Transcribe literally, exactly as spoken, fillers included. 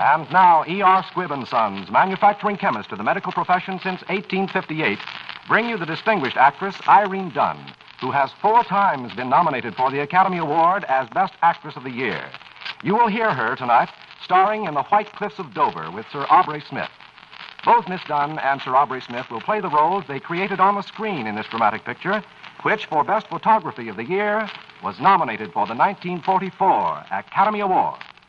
And now, E R. Squibb and Sons, manufacturing chemist to the medical profession since eighteen fifty-eight, bring you the distinguished actress Irene Dunne, who has four times been nominated for the Academy Award as Best Actress of the Year. You will hear her tonight starring in The White Cliffs of Dover with Sir Aubrey Smith. Both Miss Dunne and Sir Aubrey Smith will play the roles they created on the screen in this dramatic picture, which, for Best Photography of the Year, was nominated for the nineteen forty-four Academy Award.